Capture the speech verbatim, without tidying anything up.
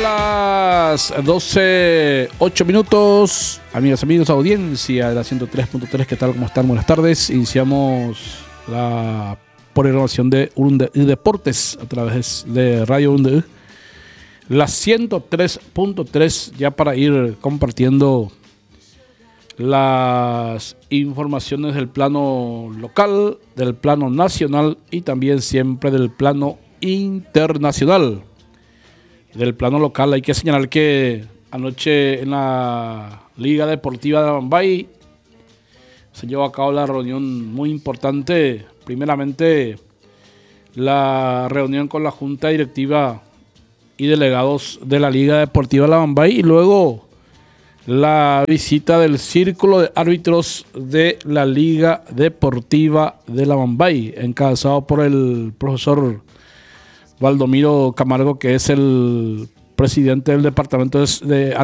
las doce, ocho minutos. Amigas, amigos, audiencia de la ciento tres punto tres, ¿qué tal? ¿Cómo están? Buenas tardes. Iniciamos la programación de Urunde y Deportes a través de Radio Urunde, la ciento tres punto tres, ya para ir compartiendo las informaciones del plano local, del plano nacional y también siempre del plano internacional. Del plano local hay que señalar que anoche en la Liga Deportiva de Lamambay se llevó a cabo la reunión muy importante. Primeramente, la reunión con la Junta Directiva y delegados de la Liga Deportiva de Lamambay, y luego la visita del Círculo de Árbitros de la Liga Deportiva de Lamambay, encabezado por el profesor Valdomiro Camargo, que es el presidente del departamento de